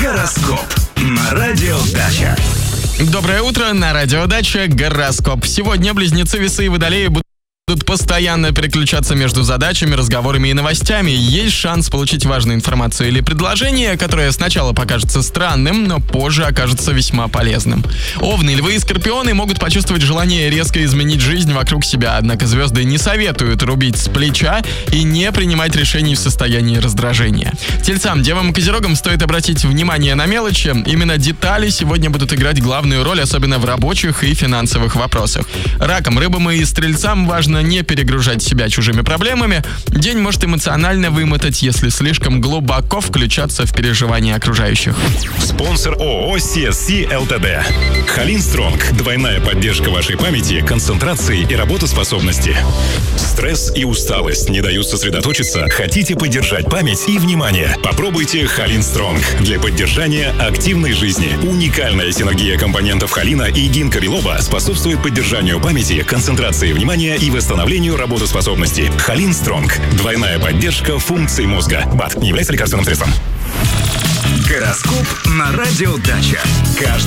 Гороскоп на Радио Дача. Доброе утро, на Радио Дача гороскоп. Сегодня близнецы, весы и водолеи будут постоянно переключаться между задачами, разговорами и новостями. Есть шанс получить важную информацию или предложение, которое сначала покажется странным, но позже окажется весьма полезным. Овны, львы и скорпионы могут почувствовать желание резко изменить жизнь вокруг себя, однако звезды не советуют рубить с плеча и не принимать решений в состоянии раздражения. Тельцам, девам и козерогам стоит обратить внимание на мелочи. Именно детали сегодня будут играть главную роль, особенно в рабочих и финансовых вопросах. Ракам, рыбам и стрельцам важно не перегружать себя чужими проблемами. День может эмоционально вымотать, если слишком глубоко включаться в переживания окружающих. Спонсор ООО CSC ЛТД. Халин Стронг. Двойная поддержка вашей памяти, концентрации и работоспособности. Стресс и усталость не дают сосредоточиться? Хотите поддержать память и внимание? Попробуйте Халин Стронг для поддержания активной жизни. Уникальная синергия компонентов холина и гинка билоба способствует поддержанию памяти, концентрации внимания и восстановлению работоспособности. Халин Стронг. Двойная поддержка функций мозга. БАД не является лекарственным средством. Гороскоп на Радио Дача.